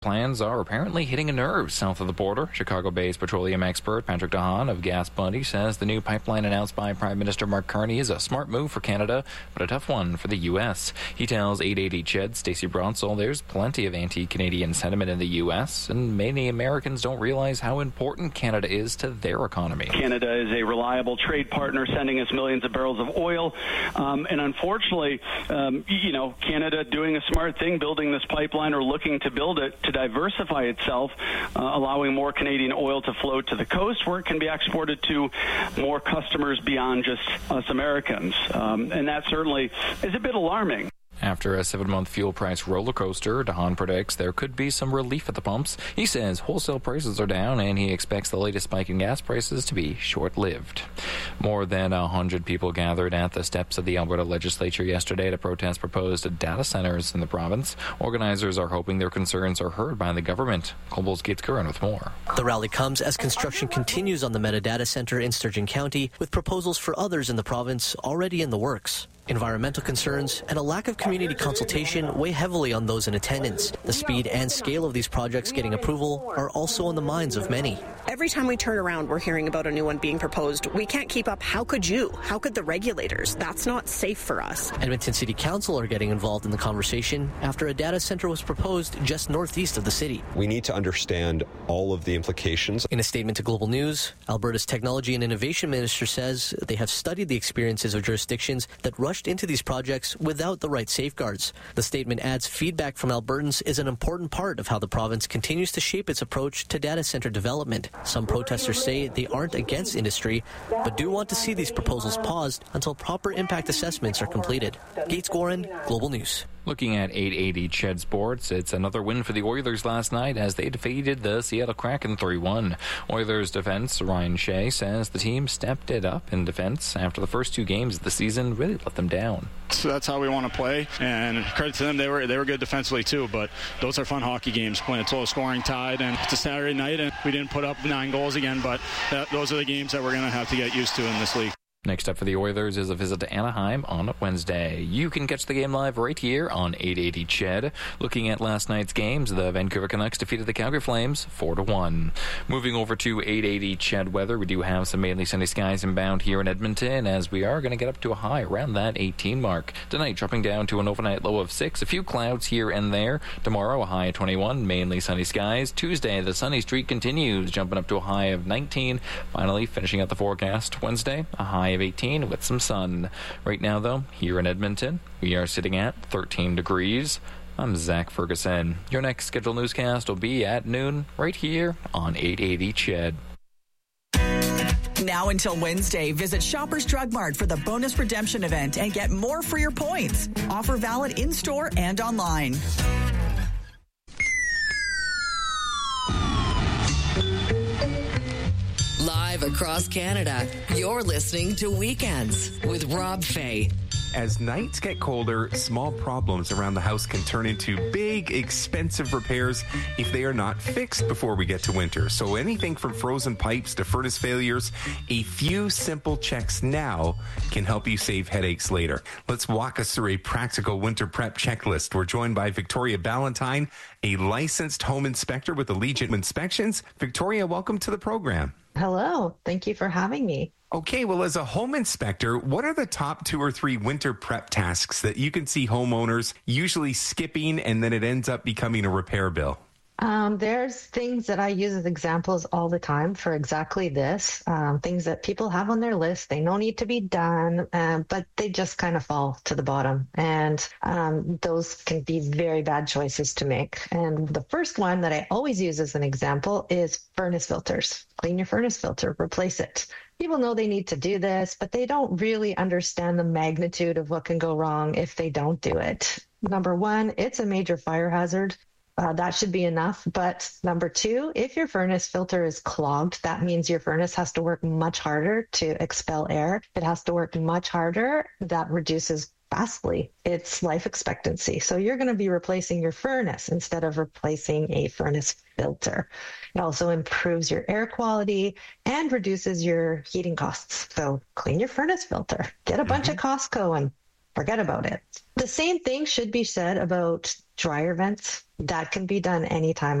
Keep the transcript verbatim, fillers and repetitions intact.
Plans are apparently hitting a nerve south of the border. Chicago-based petroleum expert Patrick DeHaan of Gas Buddy says the new pipeline announced by Prime Minister Mark Carney is a smart move for Canada, but a tough one for the U S. He tells eight eighty C H E D Stacey Bronsel there's plenty of anti-Canadian sentiment in the U S, and many Americans don't realize how important Canada is to their economy. Canada is a reliable trade partner, sending us millions of barrels of oil, um, and unfortunately, um, you know, Canada doing a smart thing, building this pipeline or looking to build it to diversify itself, uh, allowing more Canadian oil to flow to the coast where it can be exported to more customers beyond just us Americans. Um, and that certainly is a bit alarming. After a seven-month fuel price roller coaster, DeHaan predicts there could be some relief at the pumps. He says wholesale prices are down, and he expects the latest spike in gas prices to be short-lived. More than one hundred people gathered at the steps of the Alberta legislature yesterday to protest proposed data centers in the province. Organizers are hoping their concerns are heard by the government. Global's Gates Curran with more. The rally comes as construction continues on the Meta Data Center in Sturgeon County, with proposals for others in the province already in the works. Environmental concerns and a lack of community consultation weigh heavily on those in attendance. The speed and scale of these projects getting approval are also on the minds of many. Every time we turn around, we're hearing about a new one being proposed. We can't keep up. How could you? How could the regulators? That's not safe for us. Edmonton City Council are getting involved in the conversation after a data center was proposed just northeast of the city. We need to understand all of the implications. In a statement to Global News, Alberta's Technology and Innovation Minister says they have studied the experiences of jurisdictions that rushed into these projects without the right safeguards. The statement adds feedback from Albertans is an important part of how the province continues to shape its approach to data center development. Some protesters say they aren't against industry, but do want to see these proposals paused until proper impact assessments are completed. Gates Gorin, Global News. Looking at eight eighty C H E D Sports, it's another win for the Oilers last night as they defeated the Seattle Kraken three one. Oilers defense Ryan Shea says the team stepped it up in defense after the first two games of the season really let them down. So that's how we want to play, and credit to them, they were they were good defensively too, but those are fun hockey games when it's low scoring tied, and it's a Saturday night and we didn't put up nine goals again, but that, those are the games that we're going to have to get used to in this league. Next up for the Oilers is a visit to Anaheim on Wednesday. You can catch the game live right here on eight eighty C H E D. Looking at last night's games, the Vancouver Canucks defeated the Calgary Flames four to one. Moving over to eight eighty C H E D weather, we do have some mainly sunny skies inbound here in Edmonton, as we are going to get up to a high around that eighteen mark. Tonight, dropping down to an overnight low of six. A few clouds here and there. Tomorrow, a high of twenty-one, mainly sunny skies. Tuesday, the sunny streak continues, jumping up to a high of nineteen. Finally, finishing out the forecast Wednesday, a high of eighteen with some sun. Right now, though, here in Edmonton, we are sitting at thirteen degrees. I'm Zach Ferguson. Your next scheduled newscast will be at noon right here on eight eighty C H E D. Now until Wednesday, visit Shoppers Drug Mart for the bonus redemption event and get more for your points. Offer valid in-store and online. Live across Canada, you're listening to Weekends with Rob Fay. As nights get colder, small problems around the house can turn into big, expensive repairs if they are not fixed before we get to winter. So anything from frozen pipes to furnace failures, a few simple checks now can help you save headaches later. Let's walk us through a practical winter prep checklist. We're joined by Victoria Ballantyne, a licensed home inspector with Allegiant Inspections. Victoria, welcome to the program. Hello. Thank you for having me. Okay, well, as a home inspector, what are the top two or three winter prep tasks that you can see homeowners usually skipping and then it ends up becoming a repair bill? Um, there's things that I use as examples all the time for exactly this, um, things that people have on their list. They don't need to be done, um, but they just kind of fall to the bottom. And um, those can be very bad choices to make. And the first one that I always use as an example is furnace filters. Clean your furnace filter, replace it. People know they need to do this, but they don't really understand the magnitude of what can go wrong if they don't do it. Number one, it's a major fire hazard. Uh, that should be enough. But number two, if your furnace filter is clogged, that means your furnace has to work much harder to expel air. It has to work much harder. That reduces vastly its life expectancy. So you're going to be replacing your furnace instead of replacing a furnace filter. It also improves your air quality and reduces your heating costs. So clean your furnace filter. Get a bunch mm-hmm. of Costco and forget about it. The same thing should be said about dryer vents. That can be done anytime